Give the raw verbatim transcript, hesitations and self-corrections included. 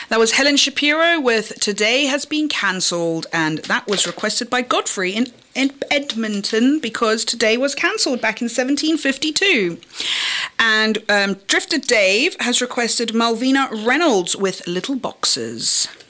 That was Helen Shapiro with Today Has Been Cancelled, and that was requested by Godfrey in, in Edmonton because today was cancelled back in seventeen fifty-two. And um, Drifter Dave has requested Malvina Reynolds with Little Boxes.